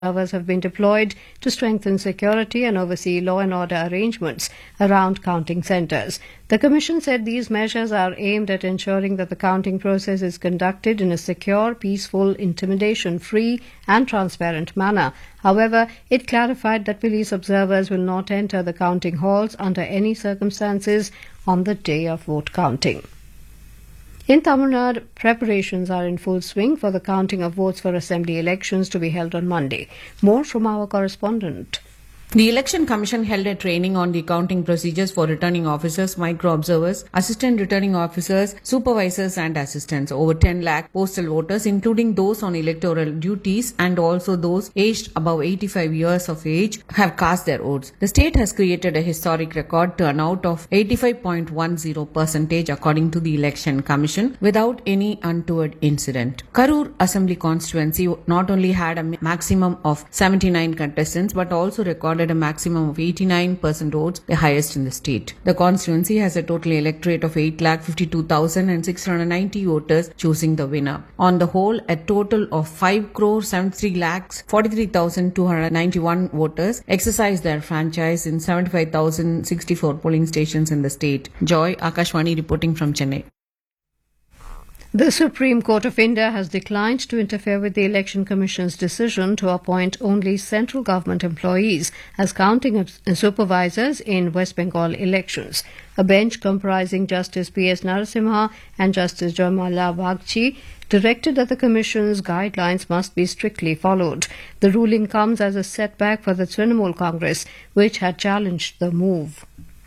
observers have been deployed to strengthen security and oversee law and order arrangements around counting centres. The Commission said these measures are aimed at ensuring that the counting process is conducted in a secure, peaceful, intimidation-free and transparent manner. However, it clarified that police observers will not enter the counting halls under any circumstances on the day of vote counting. In Tamil Nadu, preparations are in full swing for the counting of votes for assembly elections to be held on Monday. More from our correspondent. The Election Commission held a training on the counting procedures for returning officers, micro-observers, assistant returning officers, supervisors and assistants. Over 10 lakh postal voters, including those on electoral duties and also those aged above 85 years of age, have cast their votes. The state has created a historic record turnout of 85.10% according to the Election Commission without any untoward incident. Karur Assembly constituency not only had a maximum of 79 contestants but also recorded a maximum of 89% votes, the highest in the state. The constituency has a total electorate of 8,52,690 voters choosing the winner. On the whole, a total of 5,73,43,291 voters exercised their franchise in 75,064 polling stations in the state. Joy, Akashwani reporting from Chennai. The Supreme Court of India has declined to interfere with the Election Commission's decision to appoint only central government employees as counting supervisors in West Bengal elections. A bench comprising Justice P.S. Narasimha and Justice Joymala Bagchi directed that the Commission's guidelines must be strictly followed. The ruling comes as a setback for the Trinamool Congress, which had challenged the move.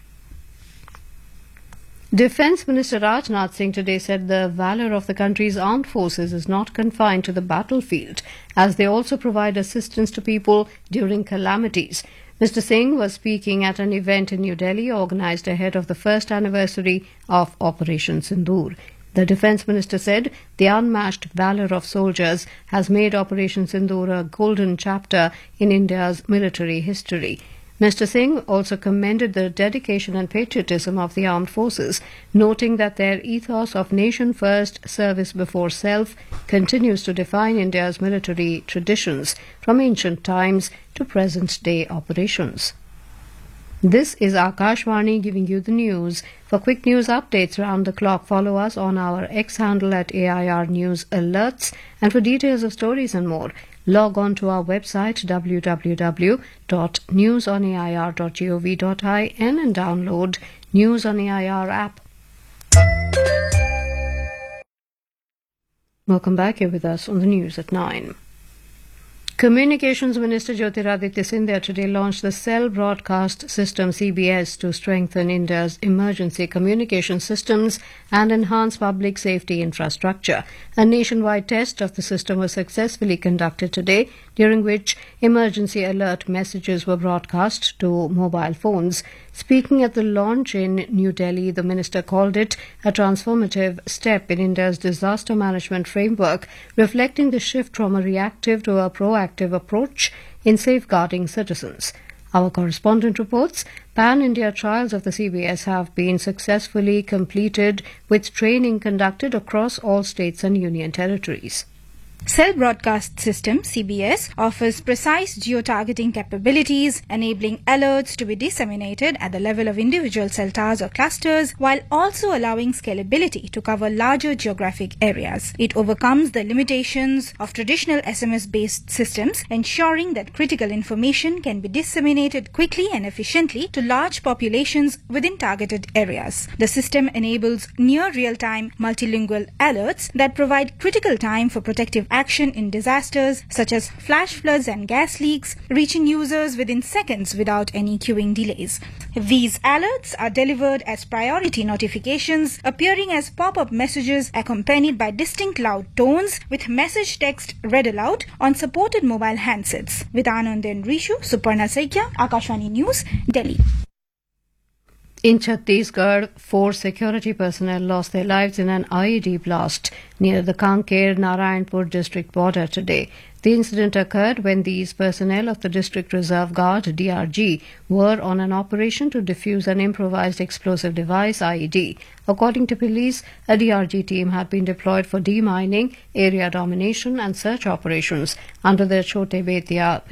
Defence Minister Rajnath Singh today said the valour of the country's armed forces is not confined to the battlefield, as they also provide assistance to people during calamities. Mr. Singh was speaking at an event in New Delhi organised ahead of the first anniversary of Operation Sindoor. The Defence Minister said the unmatched valour of soldiers has made Operation Sindoor a golden chapter in India's military history. Mr. Singh also commended the dedication and patriotism of the armed forces, noting that their ethos of nation first, service before self continues to define India's military traditions from ancient times to present-day operations. This is Akashwani giving you the news. For quick news updates round the clock, follow us on our X handle at AIR News Alerts, and for details of stories and more, log on to our website www.newsonair.gov.in and download News on AIR app. Welcome back. Here with us on the news at 9. Communications Minister Jyotiraditya Scindia today launched the Cell Broadcast System CBS to strengthen India's emergency communication systems and enhance public safety infrastructure. A nationwide test of the system was successfully conducted today, during which emergency alert messages were broadcast to mobile phones. Speaking at the launch in New Delhi, the minister called it a transformative step in India's disaster management framework, reflecting the shift from a reactive to a proactive approach in safeguarding citizens. Our correspondent reports pan-India trials of the CBS have been successfully completed, with training conducted across all states and union territories. Cell Broadcast System (CBS) offers precise geo-targeting capabilities, enabling alerts to be disseminated at the level of individual cell towers or clusters, while also allowing scalability to cover larger geographic areas. It overcomes the limitations of traditional SMS-based systems, ensuring that critical information can be disseminated quickly and efficiently to large populations within targeted areas. The system enables near real-time multilingual alerts that provide critical time for protective action in disasters such as flash floods and gas leaks, reaching users within seconds without any queuing delays. These alerts are delivered as priority notifications, appearing as pop-up messages accompanied by distinct loud tones, with message text read aloud on supported mobile handsets. With Anand and Rishu, Suparna Saikia, Akashwani News, Delhi. In Chhattisgarh, 4 security personnel lost their lives in an IED blast near the Kanker-Narayanpur district border today. The incident occurred when these personnel of the District Reserve Guard (DRG) were on an operation to defuse an improvised explosive device (IED). According to police, a DRG team had been deployed for demining, area domination and search operations under the Chote Betia